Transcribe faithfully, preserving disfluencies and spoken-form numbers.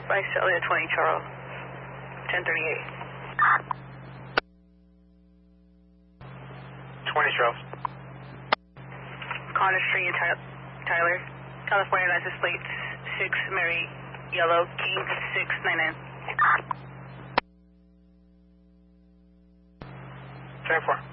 Visalia twenty Charles, ten thirty-eight. twenty Charles. Connor Street in Tyler, California, license plate six Mary Yellow King six nine nine. ten four.